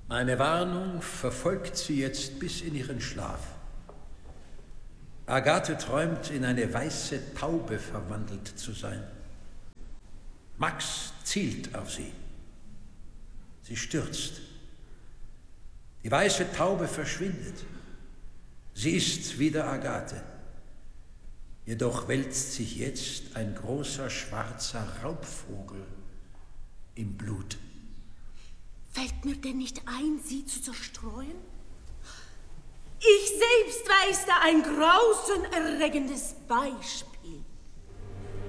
Meine Warnung verfolgt sie jetzt bis in ihren Schlaf. Agathe träumt, in eine weiße Taube verwandelt zu sein. Max zielt auf sie. Sie stürzt. Die weiße Taube verschwindet. Sie ist wieder Agathe. Jedoch wälzt sich jetzt ein großer schwarzer Raubvogel im Blut. Fällt mir denn nicht ein, sie zu zerstreuen? Ich selbst weiß da ein grausenerregendes Beispiel.